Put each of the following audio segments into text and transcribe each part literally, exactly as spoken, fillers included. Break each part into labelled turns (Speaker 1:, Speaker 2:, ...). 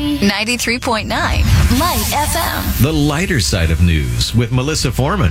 Speaker 1: ninety-three point nine Light F M.
Speaker 2: The lighter side of news with Melissa Foreman.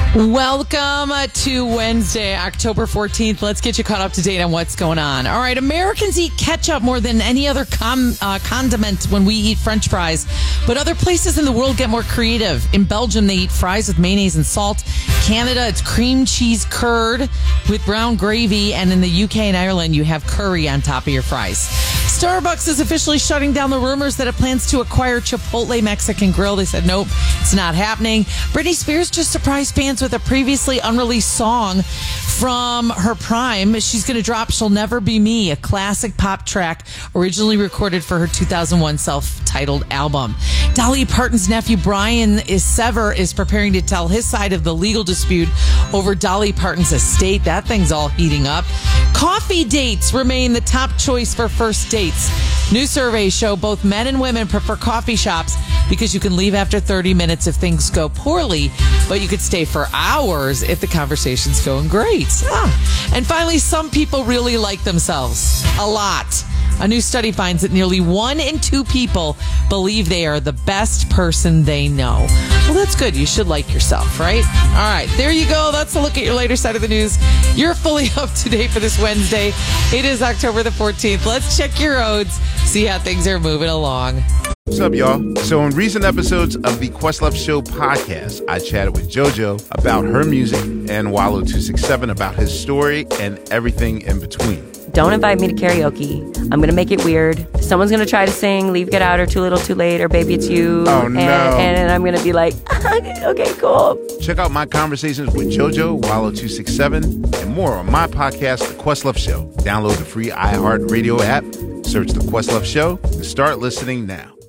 Speaker 3: Welcome to Wednesday, October fourteenth. Let's get you caught up to date on what's going on. All right, Americans eat ketchup more than any other com- uh, condiment when we eat French fries, but other places in the world get more creative. In Belgium, they eat fries with mayonnaise and salt. Canada, it's cream cheese curd with brown gravy, and in the U K and Ireland, you have curry on top of your fries. Starbucks is officially shutting down the rumors that it plans to acquire Chipotle Mexican Grill. They said, nope, it's not happening. Britney Spears just surprised fans with a previously unreleased song from her prime. She's going to drop She'll Never Be Me, a classic pop track originally recorded for her two thousand one self-titled album. Dolly Parton's nephew, Brian is Sever, is preparing to tell his side of the legal dispute over Dolly Parton's estate. That thing's all heating up. Coffee dates remain the top choice for first dates. New surveys show both men and women prefer coffee shops because you can leave after thirty minutes if things go poorly, but you could stay for hours if the conversation's going great. Ah. And finally, some people really like themselves. A lot. A new study finds that nearly one in two people believe they are the best person they know. Well, that's good. You should like yourself, right? All right, there you go. That's a look at your later side of the news. You're fully up to date for this Wednesday. It is October the fourteenth. Let's check your roads, see how things are moving along.
Speaker 4: What's up, y'all? So in recent episodes of the Questlove Show podcast, I chatted with JoJo about her music and Wallow two sixty-seven about his story and everything in between.
Speaker 5: Don't invite me to karaoke. I'm going to make it weird. Someone's going to try to sing Leave, Get Out, or Too Little, Too Late, or Baby It's You.
Speaker 4: Oh, no.
Speaker 5: And, and I'm going to be like, okay, cool.
Speaker 4: Check out my conversations with JoJo, Wallow two sixty-seven, and more on my podcast, The Questlove Show. Download the free iHeartRadio app, search The Questlove Show, and start listening now.